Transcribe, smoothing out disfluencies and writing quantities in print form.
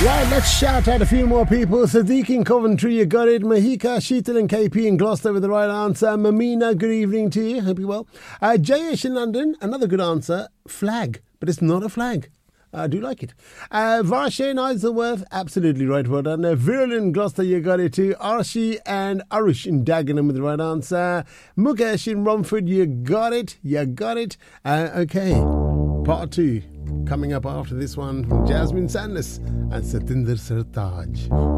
Right, let's shout out a few more people. Sadiq in Coventry, you got it. Mahika, Sheetal and KP in Gloucester with the right answer. Mamina, good evening to you. Hope you're well. Jayesh in London, another good answer. Flag, but it's not a flag. I do like it. Varshay in Isleworth, absolutely right. Well done. Viral in Gloucester, you got it too. Arshi and Arush in Dagenham with the right answer. Mukesh in Romford, you got it. You got it. Okay, part two coming up after this one from Jasmine Sanders and Satinder Sartaaj.